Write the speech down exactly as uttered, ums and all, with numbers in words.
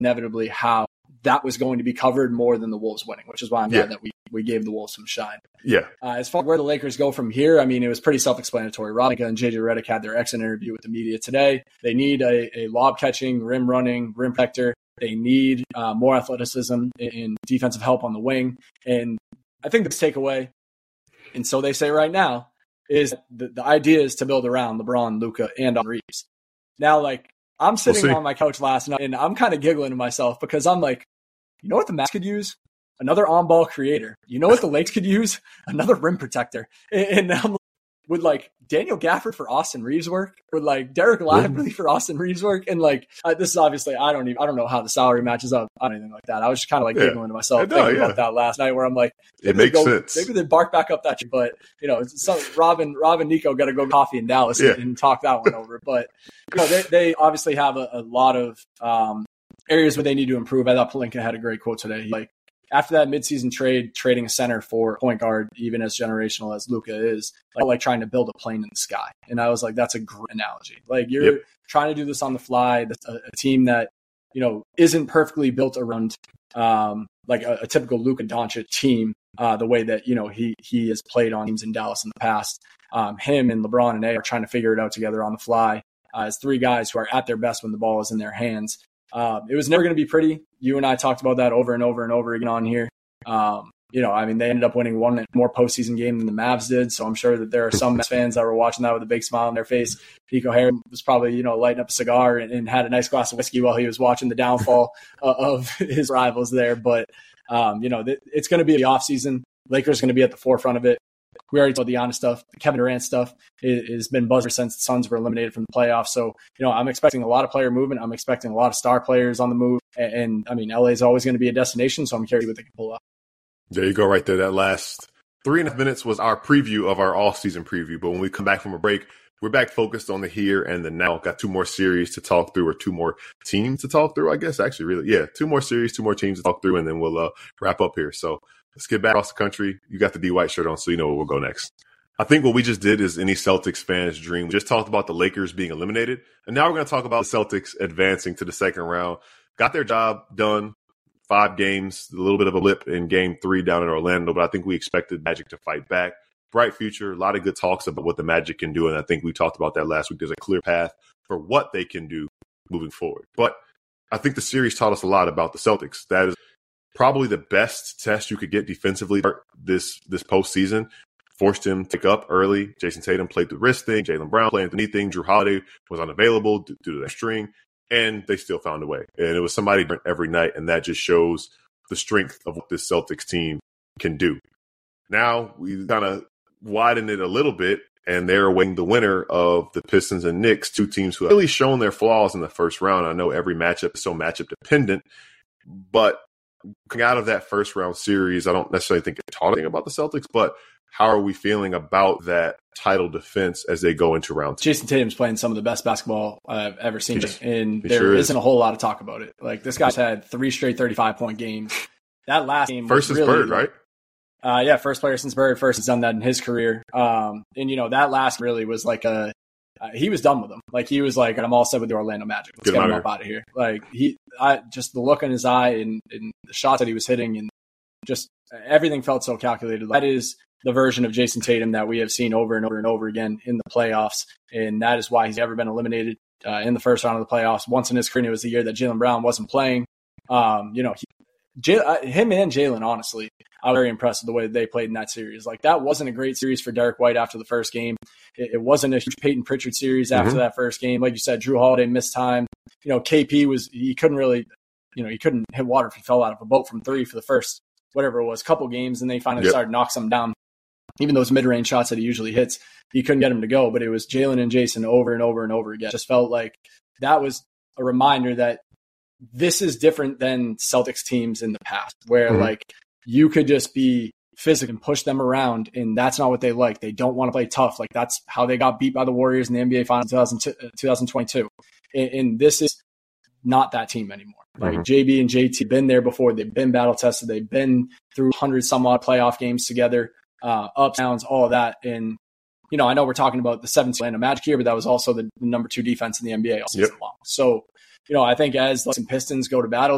inevitably how that was going to be covered more than the Wolves winning, which is why I'm glad yeah. that we, we gave the Wolves some shine. Yeah. Uh, as far as where the Lakers go from here, I mean, it was pretty self-explanatory. Rob Pelinka and J J Redick had their exit interview with the media today. They need a, a lob-catching, rim-running, rim protector. They need uh, more athleticism and defensive help on the wing. And I think the takeaway, and so they say right now, is the, the idea is to build around LeBron, Luka, and Austin Reeves. Now, like, I'm sitting we'll on my couch last night, and I'm kind of giggling to myself because I'm like, you know what the Mavs could use? Another on-ball creator. You know what the Lakes could use? Another rim protector. And, and I'm like, would like Daniel Gafford for Austin Reeves work? Would like Derek Lively for Austin Reeves work? And like, uh, this is obviously, I don't even, I don't know how the salary matches up on anything like that. I was just kind of like yeah. giggling to myself no, thinking yeah. about that last night where I'm like, it makes go, sense. Maybe they bark back up that tree, but you know, some, Rob and Rob and Nico got to go coffee in Dallas yeah. and, and talk that one over. But you know, they, they obviously have a, a lot of um, areas where they need to improve. I thought Pelinka had a great quote today. Like, after that midseason trade, trading a center for point guard, even as generational as Luka is, like, like trying to build a plane in the sky. And I was like, that's a great analogy. Like, you're yep. trying to do this on the fly. A, a team that, you know, isn't perfectly built around um, like a, a typical Luka Doncic team, uh, the way that, you know, he he has played on teams in Dallas in the past. Um, him and LeBron and A are trying to figure it out together on the fly uh, as three guys who are at their best when the ball is in their hands. Uh, it was never going to be pretty. You and I talked about that over and over and over again on here. Um, you know, I mean, they ended up winning one more postseason game than the Mavs did. So I'm sure that there are some Mavs fans that were watching that with a big smile on their face. Nico Harris was probably, you know, lighting up a cigar and, and had a nice glass of whiskey while he was watching the downfall uh, of his rivals there. But, um, you know, th- it's going to be the offseason. Lakers going to be at the forefront of it. We already told the Giannis stuff. The Kevin Durant stuff has been buzzer since the Suns were eliminated from the playoffs. So, you know, I'm expecting a lot of player movement. I'm expecting a lot of star players on the move. And, and I mean, L A is always going to be a destination, so I'm curious what they can pull off. There you go right there. That last three and a half minutes was our preview of our all-season preview. But when we come back from a break, we're back focused on the here and the now. Got two more series to talk through, or two more teams to talk through, I guess. Actually, really, yeah, two more series, two more teams to talk through, and then we'll uh, wrap up here. So let's get back across the country. You got the D White shirt on, so you know where we'll go next. I think what we just did is any Celtics fan's dream. We just talked about the Lakers being eliminated, and now we're going to talk about the Celtics advancing to the second round. Got their job done. Five games, a little bit of a blip in game three down in Orlando, but I think we expected Magic to fight back. Bright future, a lot of good talks about what the Magic can do, and I think we talked about that last week. There's a clear path for what they can do moving forward. But I think the series taught us a lot about the Celtics. That is probably the best test you could get defensively this this postseason. Forced him to pick up early. Jason Tatum played the wrist thing. Jaylen Brown played the knee thing. Drew Holiday was unavailable due to that string. And they still found a way. And it was somebody different every night, and that just shows the strength of what this Celtics team can do. Now we kind of widen it a little bit, and they're awaiting the winner of the Pistons and Knicks, two teams who have really shown their flaws in the first round. I know every matchup is so matchup dependent, but coming out of that first round series, I don't necessarily think it taught anything about the Celtics, but how are we feeling about that title defense as they go into round two? Jason Tatum's playing some of the best basketball I've ever seen, yes, and there sure isn't is. a whole lot of talk about it. Like, this guy's had three straight thirty-five point games. That last game first was since really, Bird, right? Uh, yeah, first player since Bird. First has done that in his career. Um, and you know, that last really was like a uh, he was done with him. Like, he was like, I'm all set with the Orlando Magic. Let's get, get him up out of here. Like, he, I just the look in his eye and, and the shots that he was hitting, and just everything felt so calculated. That is the version of Jason Tatum that we have seen over and over and over again in the playoffs. And that is why he's ever been eliminated uh, in the first round of the playoffs. Once in his career, it was the year that Jaylen Brown wasn't playing. Um, you know, he, J- uh, him and Jaylen, honestly, I was very impressed with the way that they played in that series. Like, that wasn't a great series for Derek White after the first game. It, it wasn't a huge Peyton Pritchard series after mm-hmm. that first game. Like you said, Drew Holiday missed time. You know, K P was, he couldn't really, you know, he couldn't hit water if he fell out of a boat from three for the first, whatever it was, couple games. And they finally yep. started to knock some down. Even those mid-range shots that he usually hits, he couldn't get him to go. But it was Jaylen and Jason over and over and over again. It just felt like that was a reminder that this is different than Celtics teams in the past, where mm-hmm. like you could just be physical and push them around, and that's not what they like. They don't want to play tough. Like, that's how they got beat by the Warriors in the N B A Finals twenty twenty-two. And, and this is not that team anymore. Like, mm-hmm. J B and J T have been there before. They've been battle tested. They've been through one hundred some odd playoff games together. Uh, ups, downs, all of that. And, you know, I know we're talking about the seventh Orlando Magic here, but that was also the number two defense in the N B A all season yep. long. So, you know, I think as the Pistons go to battle,